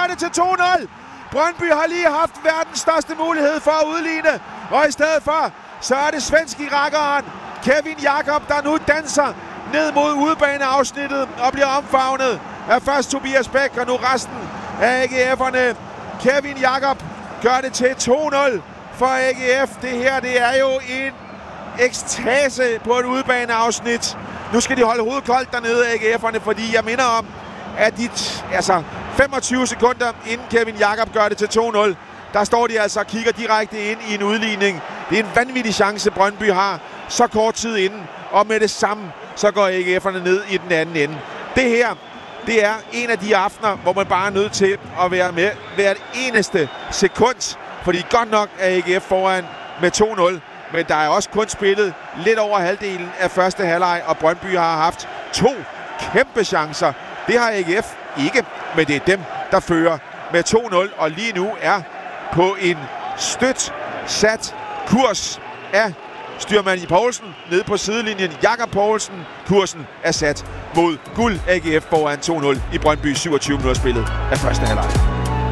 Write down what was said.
det til 2-0. Brøndby har lige haft verdens største mulighed for at udligne, og i stedet for, så er det svensk-irakeren Kevin Jakob, der nu danser ned mod udebaneafsnittet og bliver omfavnet af først Tobias Bæk og nu resten af AGF'erne. Kevin Jakob gør det til 2-0 for AGF. Det her, det er jo en ekstase på et udebaneafsnit. Nu skal de holde hovedet koldt dernede, AGF'erne, fordi jeg minder om, at de 25 sekunder inden Kevin Jakob gør det til 2-0, der står de altså og kigger direkte ind i en udligning. Det er en vanvittig chance, Brøndby har så kort tid inden, og med det samme, så går AGF'erne ned i den anden ende. Det her, det er en af de aftener, hvor man bare er nødt til at være med hvert eneste sekund, fordi godt nok er AGF foran med 2-0, men der er også kun spillet lidt over halvdelen af første halvleg, og Brøndby har haft 2 kæmpe chancer. Det har AGF ikke, men det er dem, der fører med 2-0, og lige nu er på en støt sat kurs af styrmand i Poulsen nede på sidelinjen. Jakob Poulsen, kursen er sat mod guld. AGF foran 2-0 i Brøndby 27 minutter spillet af første halvleg.